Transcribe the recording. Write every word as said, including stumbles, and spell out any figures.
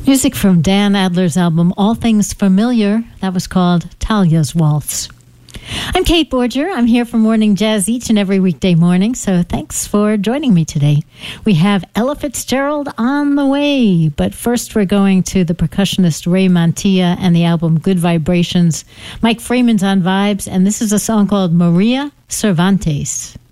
Music from Dan Adler's album, All Things Familiar. That was called Talia's Waltz. I'm Kate Borger. I'm here for Morning Jazz each and every weekday morning, so thanks for joining me today. We have Ella Fitzgerald on the way, but first we're going to the percussionist Ray Mantilla and the album Good Vibrations. Mike Freeman's on vibes, and this is a song called Maria Cervantes.